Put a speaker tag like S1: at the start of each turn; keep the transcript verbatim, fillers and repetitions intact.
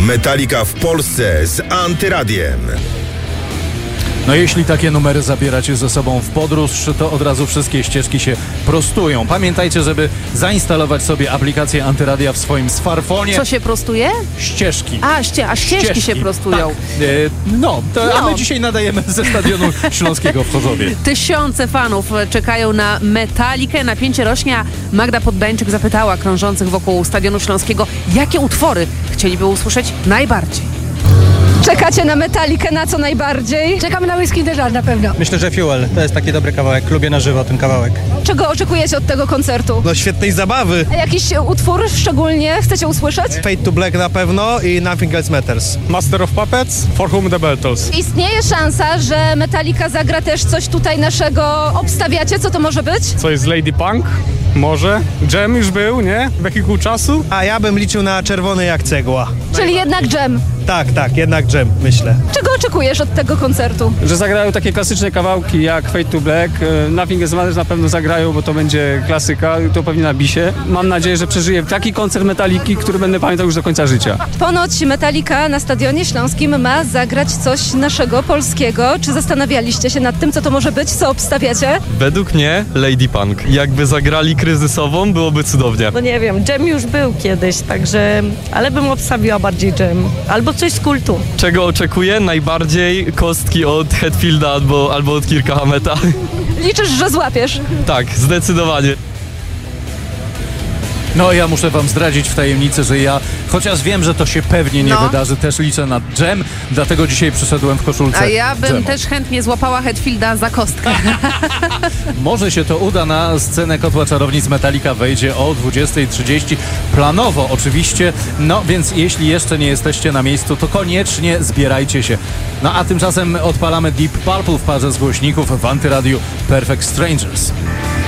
S1: Metallica w Polsce z Antyradiem.
S2: No jeśli takie numery zabieracie ze sobą w podróż, to od razu wszystkie ścieżki się prostują. Pamiętajcie, żeby zainstalować sobie aplikację Antyradia w swoim smartfonie.
S3: Co się prostuje?
S2: Ścieżki.
S3: A, ście, a ścieżki,
S2: ścieżki
S3: się prostują.
S2: Tak. E, no, to,
S3: no,
S2: a my dzisiaj nadajemy ze Stadionu Śląskiego w Chorzowie.
S3: Tysiące fanów czekają na Metallicę. Napięcie rośnie, a Magda Poddańczyk zapytała krążących wokół Stadionu Śląskiego, jakie utwory chcieliby usłyszeć najbardziej.
S4: Czekacie na Metallicę na co najbardziej?
S5: Czekamy na Whiskey in the Jar na pewno.
S6: Myślę, że Fuel to jest taki dobry kawałek. Lubię na żywo ten kawałek.
S4: Czego oczekujecie od tego koncertu?
S7: No świetnej zabawy.
S4: A jakiś utwór szczególnie chcecie usłyszeć?
S7: Fade to Black na pewno i Nothing Else Matters.
S8: Master of Puppets, For Whom the Bell Tolls.
S4: Istnieje szansa, że Metallica zagra też coś tutaj naszego. Obstawiacie, co to może być?
S8: Co jest Lady Punk? Może. Jam już był, nie? Wehikuł czasu?
S7: A ja bym liczył na czerwony jak cegła.
S4: Czyli jednak Jam.
S7: Tak, tak, jednak Jam, myślę.
S4: Czego oczekujesz od tego koncertu?
S6: Że zagrają takie klasyczne kawałki jak Fade to Black. Nothing Else Matters na pewno zagrają, bo to będzie klasyka. To pewnie na bisie. Mam nadzieję, że przeżyję taki koncert Metalliki, który będę pamiętał już do końca życia.
S4: Ponoć Metallica na Stadionie Śląskim ma zagrać coś naszego, polskiego. Czy zastanawialiście się nad tym, co to może być? Co obstawiacie?
S9: Według mnie Lady Punk. Jakby zagrali kryzysową, byłoby cudownie.
S10: No nie wiem, Jam już był kiedyś, także, ale bym obstawiła bardziej Jam. Albo coś z kultu.
S9: Czego oczekuję? Najbardziej kostki od Hetfielda albo, albo od Kirka Hammeta.
S4: Liczysz, że złapiesz?
S9: Tak, zdecydowanie.
S2: No ja muszę wam zdradzić w tajemnicy, że ja, chociaż wiem, że to się pewnie nie
S3: No.
S2: wydarzy, też liczę na Jam, dlatego dzisiaj przyszedłem w koszulce
S3: A ja bym
S2: Jamu.
S3: też chętnie złapała Hetfielda za kostkę.
S2: Może się to uda. Na scenę Kotła Czarownic Metallica wejdzie o dwudziestej trzydzieści. Planowo oczywiście. No więc jeśli jeszcze nie jesteście na miejscu, to koniecznie zbierajcie się. No a tymczasem odpalamy Deep Purple w parze z głośników w Antyradiu Perfect Strangers.